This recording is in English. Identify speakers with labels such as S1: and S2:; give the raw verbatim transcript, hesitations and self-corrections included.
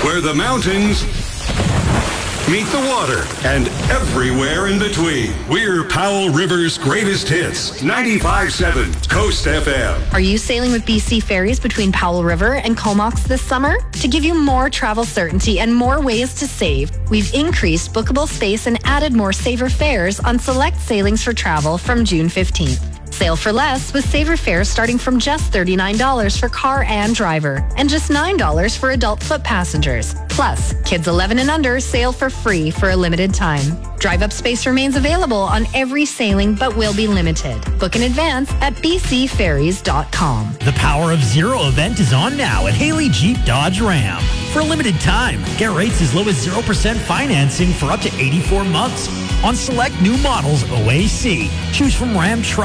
S1: where the mountains meet the water and everywhere in between. We're Powell River's greatest hits. ninety-five point seven Coast F M.
S2: Are you sailing with B C Ferries between Powell River and Comox this summer? To give you more travel certainty and more ways to save, we've increased bookable space and added more saver fares on select sailings for travel from June fifteenth. Sail for less with saver fares starting from just thirty-nine dollars for car and driver and just nine dollars for adult foot passengers. Plus, kids eleven and under sail for free for a limited time. Drive-up space remains available on every sailing but will be limited. Book in advance at b c ferries dot com.
S3: The Power of Zero event is on now at Haley Jeep Dodge Ram. For a limited time, get rates as low as zero percent financing for up to eighty-four months on select new models O A C. Choose from Ram truck